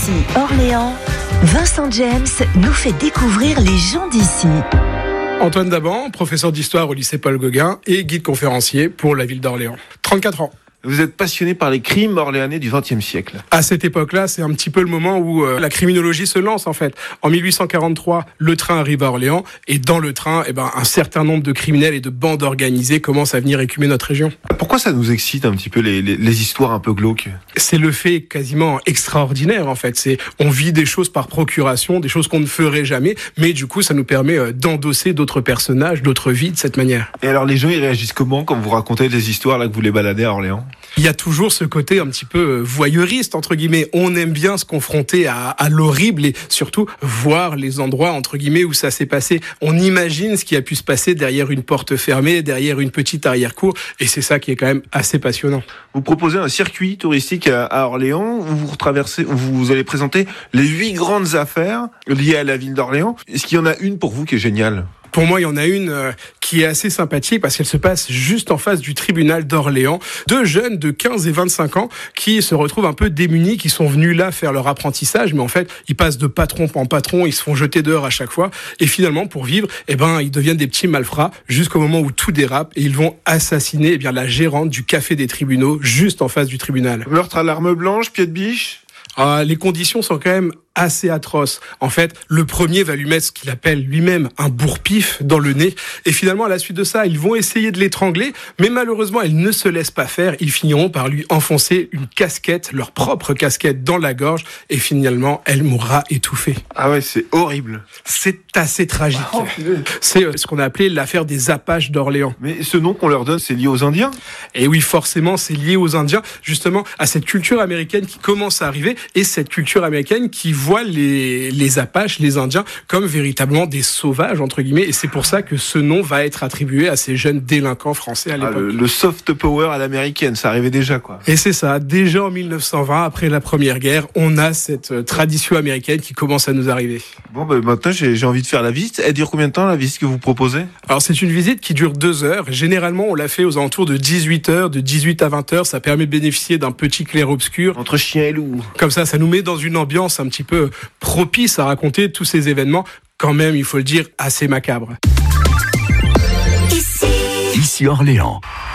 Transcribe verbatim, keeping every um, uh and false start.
Ici Orléans, Vincent James nous fait découvrir les gens d'ici. Antoine Daban, professeur d'histoire au lycée Paul Gauguin et guide conférencier pour la ville d'Orléans. trente-quatre ans. Vous êtes passionné par les crimes orléanais du vingtième siècle. À cette époque-là, c'est un petit peu le moment où euh, la criminologie se lance en fait. En mille huit cent quarante-trois, le train arrive à Orléans et dans le train, eh ben, un certain nombre de criminels et de bandes organisées commencent à venir écumer notre région. Pourquoi ça nous excite un petit peu les, les, les histoires un peu glauques ? C'est le fait quasiment extraordinaire en fait. C'est on vit des choses par procuration, des choses qu'on ne ferait jamais, mais du coup ça nous permet euh, d'endosser d'autres personnages, d'autres vies de cette manière. Et alors les gens ils réagissent comment quand vous racontez des histoires là que vous les baladez à Orléans ? Il y a toujours ce côté un petit peu voyeuriste, entre guillemets. On aime bien se confronter à, à l'horrible et surtout voir les endroits, entre guillemets, où ça s'est passé. On imagine ce qui a pu se passer derrière une porte fermée, derrière une petite arrière-cour. Et c'est ça qui est quand même assez passionnant. Vous proposez un circuit touristique à, à Orléans où vous retraversez, où vous allez présenter les huit grandes affaires liées à la ville d'Orléans. Est-ce qu'il y en a une pour vous qui est géniale ? Pour moi, il y en a une euh, qui est assez sympathique parce qu'elle se passe juste en face du tribunal d'Orléans. Deux jeunes de quinze et vingt-cinq ans qui se retrouvent un peu démunis, qui sont venus là faire leur apprentissage, mais en fait, ils passent de patron en patron, ils se font jeter dehors à chaque fois. Et finalement, pour vivre, eh ben, ils deviennent des petits malfrats jusqu'au moment où tout dérape et ils vont assassiner eh bien, la gérante du café des tribunaux juste en face du tribunal. Meurtre à l'arme blanche, pied de biche ? Ah, les conditions sont quand même assez atroce. En fait, le premier va lui mettre ce qu'il appelle lui-même un bourre-pif dans le nez. Et finalement, à la suite de ça, ils vont essayer de l'étrangler. Mais malheureusement, ils ne se laissent pas faire. Ils finiront par lui enfoncer une casquette, leur propre casquette, dans la gorge. Et finalement, elle mourra étouffée. Ah ouais, c'est horrible. C'est assez tragique. Oh, c'est ce qu'on a appelé l'affaire des Apaches d'Orléans. Mais ce nom qu'on leur donne, c'est lié aux Indiens ? Et oui, forcément, c'est lié aux Indiens, justement, à cette culture américaine qui commence à arriver. Et cette culture américaine qui voit les, les Apaches, les Indiens, comme véritablement des sauvages, entre guillemets. Et c'est pour ça que ce nom va être attribué à ces jeunes délinquants français à l'époque. Ah, le, le soft power à l'américaine, ça arrivait déjà, quoi. Et c'est ça. Déjà en mille neuf cent vingt, après la Première Guerre, on a cette tradition américaine qui commence à nous arriver. Bon, ben maintenant, j'ai, j'ai envie de faire la visite. Elle dure combien de temps, la visite que vous proposez ? Alors, c'est une visite qui dure deux heures. Généralement, on la fait aux alentours de dix-huit heures, de dix-huit à vingt heures. Ça permet de bénéficier d'un petit clair-obscur. Entre chien et loup. Comme ça, ça nous met dans une ambiance un petit peu propice à raconter tous ces événements, quand même, il faut le dire, assez macabres. Ici, Ici Orléans.